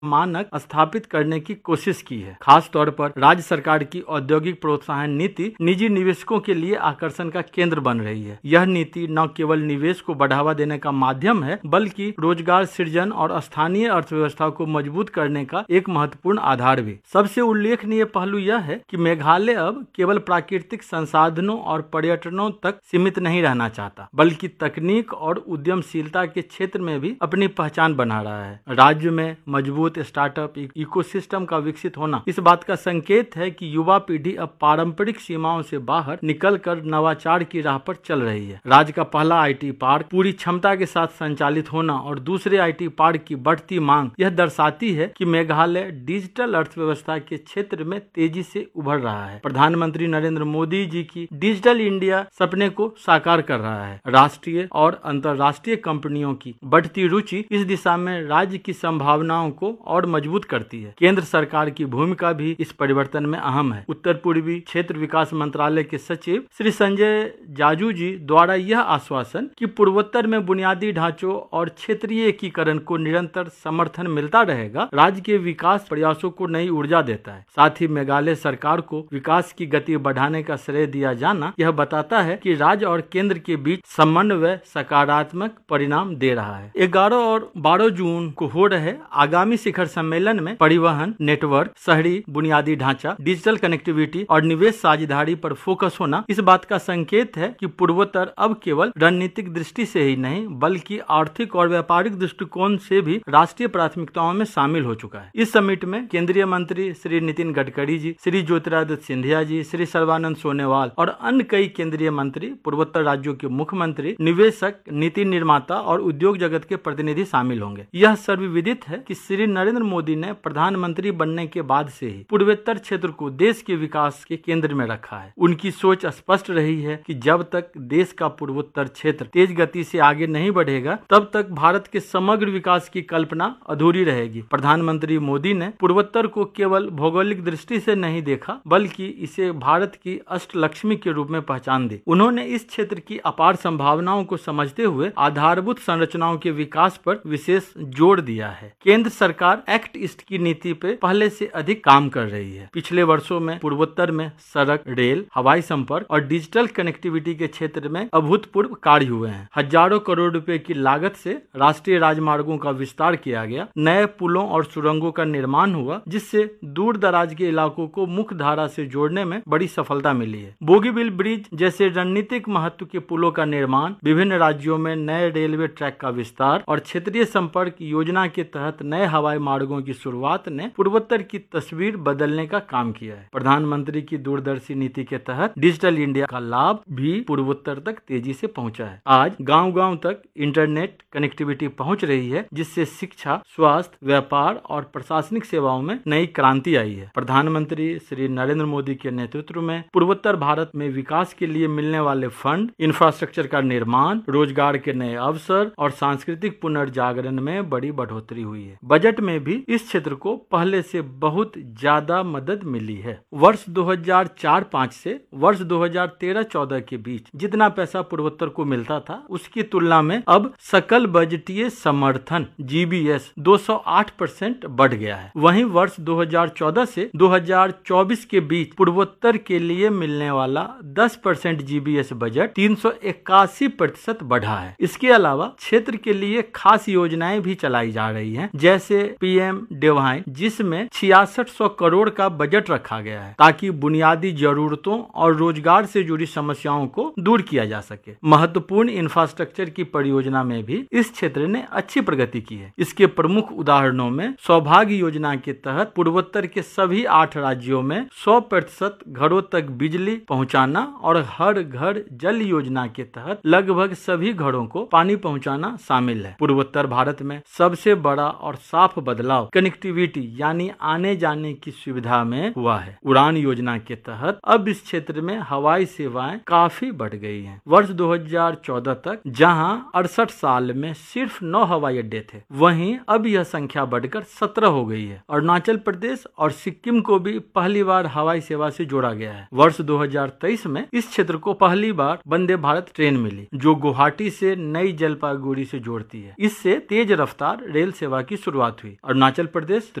मानक स्थापित करने की कोशिश की है। खास तौर पर राज्य सरकार की औद्योगिक प्रोत्साहन नीति निजी निवेशकों के लिए आकर्षण का केंद्र बन रही है। यह नीति न केवल निवेश को बढ़ावा देने का माध्यम है, बल्कि रोजगार सृजन और स्थानीय अर्थव्यवस्था को मजबूत करने का एक महत्वपूर्ण आधार भी। सबसे उल्लेखनीय पहलू यह है कि मेघालय अब केवल प्राकृतिक संसाधनों और पर्यटनों तक सीमित नहीं रहना चाहता, बल्कि तकनीक और उद्यमशीलता के क्षेत्र में भी अपनी पहचान बना रहा है। राज्य में मजबूत स्टार्टअप इकोसिस्टम का विकसित होना इस बात का संकेत है कि युवा पीढ़ी अब पारंपरिक सीमाओं से बाहर निकलकर नवाचार की राह पर चल रही है। राज्य का पहला आईटी पार्क पूरी क्षमता के साथ संचालित होना और दूसरे आईटी पार्क की बढ़ती मांग यह दर्शाती है कि मेघालय डिजिटल अर्थव्यवस्था के क्षेत्र में तेजी से उभर रहा है। प्रधानमंत्री नरेंद्र मोदी जी की डिजिटल इंडिया सपने को साकार कर रहा है। राष्ट्रीय और अंतर्राष्ट्रीय कंपनियों की बढ़ती रुचि इस दिशा में राज्य की संभावनाओं को और मजबूत करती है। केंद्र सरकार की भूमिका भी इस परिवर्तन में अहम है। उत्तर पूर्वी क्षेत्र विकास मंत्रालय के सचिव श्री संजय जाजू जी द्वारा यह आश्वासन कि पूर्वोत्तर में बुनियादी ढांचों और क्षेत्रीय एकीकरण को निरंतर समर्थन मिलता रहेगा, राज्य के विकास प्रयासों को नई ऊर्जा देता है। साथ ही मेघालय सरकार को विकास की गति बढ़ाने का श्रेय दिया जाना यह बताता है कि राज्य और केंद्र के बीच समन्वय सकारात्मक परिणाम दे रहा है। 11 और 12 जून को हो रहे आगामी शिखर सम्मेलन में परिवहन, नेटवर्क, शहरी बुनियादी ढांचा, डिजिटल कनेक्टिविटी और निवेश साझेदारी पर फोकस होना इस बात का संकेत है कि पूर्वोत्तर अब केवल रणनीतिक दृष्टि से ही नहीं, बल्कि आर्थिक और व्यापारिक दृष्टिकोण से भी राष्ट्रीय प्राथमिकताओं में शामिल हो चुका है। इस समिट में केंद्रीय मंत्री श्री नितिन गडकरी जी, श्री ज्योतिरादित्य सिंधिया जी, श्री सर्बानंद सोनोवाल और अन्य कई केंद्रीय मंत्री, पूर्वोत्तर राज्यों के मुख्यमंत्री, निवेशक, नीति निर्माता और उद्योग जगत के प्रतिनिधि शामिल होंगे। यह सर्वविदित है कि श्री नरेंद्र मोदी ने प्रधानमंत्री बनने के बाद से ही पूर्वोत्तर क्षेत्र को देश के विकास के केंद्र में रखा है। उनकी सोच स्पष्ट रही है कि जब तक देश का पूर्वोत्तर क्षेत्र तेज गति से आगे नहीं बढ़ेगा, तब तक भारत के समग्र विकास की कल्पना अधूरी रहेगी। प्रधानमंत्री मोदी ने पूर्वोत्तर को केवल भौगोलिक दृष्टि से नहीं देखा, बल्कि इसे भारत की अष्टलक्ष्मी के रूप में पहचान दी। उन्होंने इस क्षेत्र की अपार संभावनाओं को समझते हुए आधारभूत संरचनाओं के विकास पर विशेष जोर दिया है। केंद्र सरकार एक्ट ईस्ट की नीति पे पहले से अधिक काम कर रही है। पिछले वर्षों में पूर्वोत्तर में सड़क, रेल, हवाई संपर्क और डिजिटल कनेक्टिविटी के क्षेत्र में अभूतपूर्व कार्य हुए हैं। हजारों करोड़ रुपए की लागत से राष्ट्रीय राजमार्गों का विस्तार किया गया, नए पुलों और सुरंगों का निर्माण हुआ, जिससे दूर दराज के इलाकों को मुख्य धारा से जोड़ने में बड़ी सफलता मिली है। बोगीबिल ब्रिज जैसे रणनीतिक महत्व के पुलों का निर्माण, विभिन्न राज्यों में नए रेलवे ट्रैक का विस्तार और क्षेत्रीय संपर्क योजना के तहत नए हवाई मार्गों की शुरुआत ने पूर्वोत्तर की तस्वीर बदलने का काम किया है। प्रधानमंत्री की दूरदर्शी नीति के तहत डिजिटल इंडिया का लाभ भी पूर्वोत्तर तक तेजी से पहुंचा है। आज गांव-गांव तक इंटरनेट कनेक्टिविटी पहुंच रही है, जिससे शिक्षा, स्वास्थ्य, व्यापार और प्रशासनिक सेवाओं में नई क्रांति आई है। प्रधानमंत्री श्री नरेंद्र मोदी के नेतृत्व में पूर्वोत्तर भारत में विकास के लिए मिलने वाले फंड, इंफ्रास्ट्रक्चर का निर्माण, रोजगार के नए अवसर और सांस्कृतिक पुनर्जागरण में बड़ी बढ़ोतरी हुई है। बजट में भी इस क्षेत्र को पहले से बहुत ज्यादा मदद मिली है। वर्ष 2004-05 से वर्ष 2013-14 के बीच जितना पैसा पूर्वोत्तर को मिलता था, उसकी तुलना में अब सकल बजटीय समर्थन GBS 208% बढ़ गया है। वहीं वर्ष 2014 से 2024 के बीच पूर्वोत्तर के लिए मिलने वाला 10% GBS बजट 381% बढ़ा है। इसके अलावा क्षेत्र के लिए खास योजनाएं भी चलाई जा रही हैं, जैसे PM डिवाइन, जिसमें 6600 करोड़ का बजट रखा गया है, ताकि बुनियादी जरूरतों और रोजगार से जुड़ी समस्याओं को दूर किया जा सके। महत्वपूर्ण इंफ्रास्ट्रक्चर की परियोजना में भी इस क्षेत्र ने अच्छी प्रगति की है। इसके प्रमुख उदाहरणों में सौभाग्य योजना के तहत पूर्वोत्तर के सभी 8 राज्यों में 100% घरों तक बिजली पहुंचाना और हर घर जल योजना के तहत लगभग सभी घरों को पानी पहुंचाना शामिल है। पूर्वोत्तर भारत में सबसे बड़ा और साफ बदलाव कनेक्टिविटी यानी आने जाने की सुविधा में हुआ है। उड़ान योजना के तहत अब इस क्षेत्र में हवाई सेवाएं काफी बढ़ गई हैं। वर्ष 2014 तक जहां 68 साल में सिर्फ 9 हवाई अड्डे थे, वहीं अब यह संख्या बढ़कर 17 हो गई है। अरुणाचल प्रदेश और सिक्किम को भी पहली बार हवाई सेवा से जोड़ा गया है। वर्ष 2023 में इस क्षेत्र को पहली बार वंदे भारत ट्रेन मिली, जो गुवाहाटी से नई जलपाईगुड़ी से जोड़ती है। इससे तेज रफ्तार रेल सेवा की शुरुआत हुई। हुई। अरुणाचल प्रदेश